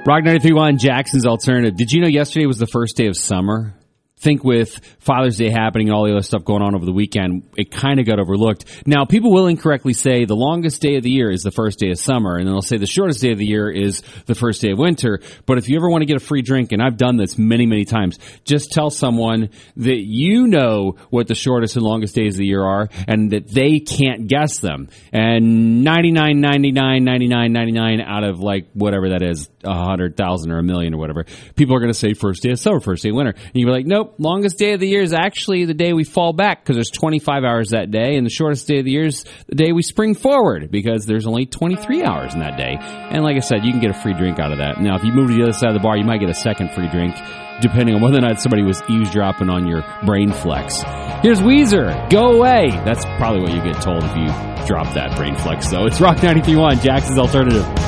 Rock 93.1, Jackson's Alternative. Did you know yesterday was the first day of summer? Think with Father's Day happening and all the other stuff going on over the weekend, it kind of got overlooked. Now, people will incorrectly say the longest day of the year is the first day of summer, and then they'll say the shortest day of the year is the first day of winter. But if you ever want to get a free drink, and I've done this many, many times, just tell someone that you know what the shortest and longest days of the year are, and that they can't guess them. And 99 out of like whatever that is, 100,000 or a million or whatever, people are going to say first day of summer, first day of winter. And you're like, nope. Longest day of the year is actually the day we fall back because there's 25 hours that day, and the shortest day of the year is the day we spring forward because there's only 23 hours in that day. And like I said, you can get a free drink out of that. Now, if you move to the other side of the bar, you might get a second free drink, depending on whether or not somebody was eavesdropping on your brain flex. Here's Weezer, Go Away. That's probably what you get told if you drop that brain flex, though. It's Rock 93.1, Jackson's Alternative.